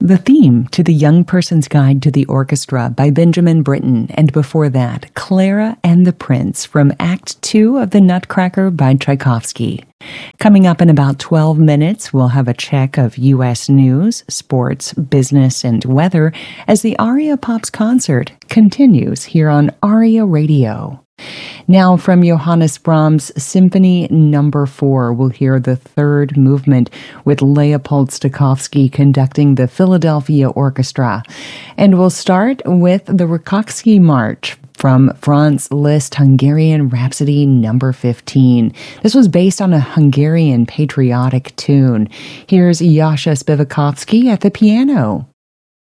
The theme to The Young Person's Guide to the Orchestra by Benjamin Britten, and before that, Clara and the Prince from Act 2 of The Nutcracker by Tchaikovsky. Coming up in about 12 minutes, we'll have a check of U.S. news, sports, business, and weather as the Aria Pops concert continues here on Aria Radio. Now, from Johannes Brahms' Symphony No. 4, we'll hear the third movement with Leopold Stokowski conducting the Philadelphia Orchestra. And we'll start with the Rakoczy March from Franz Liszt Hungarian Rhapsody No. 15. This was based on a Hungarian patriotic tune. Here's Jascha Spivakovsky at the piano.